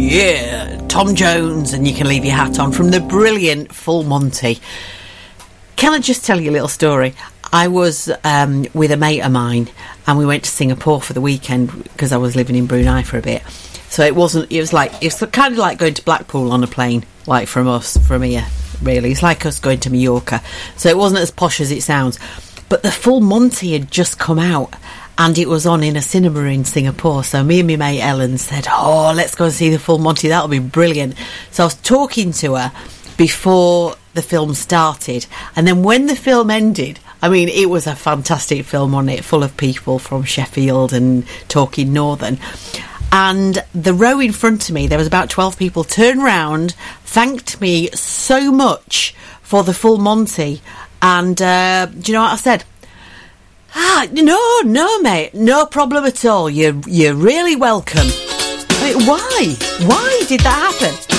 yeah, Tom Jones, and you can leave your hat on, from the brilliant Full Monty. Can I just tell you a little story? I was with a mate of mine, and we went to Singapore for the weekend because I was living in Brunei for a bit. So it was kind of like going to Blackpool on a plane, like from here, really. It's like us going to Mallorca. So it wasn't as posh as it sounds. But the Full Monty had just come out, and it was on in a cinema in Singapore. So me and my mate Ellen said, oh, let's go and see the Full Monty. That'll be brilliant. So I was talking to her before the film started. And then when the film ended, I mean, it was a fantastic film, wasn't it? Full of people from Sheffield and talking Northern. And the row in front of me, there was about 12 people, turned round, thanked me so much for the Full Monty. And do you know what I said? No, mate, no problem at all. You're really welcome. I mean, why? Why did that happen?